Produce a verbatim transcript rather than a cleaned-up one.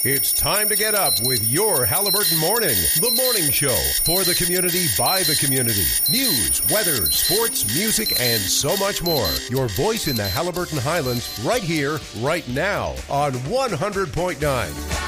It's time to get up with your Halliburton Morning, the morning show for the community by the community. News, weather, sports, music, and so much more. Your voice in the Halliburton Highlands right here, right now on one hundred point nine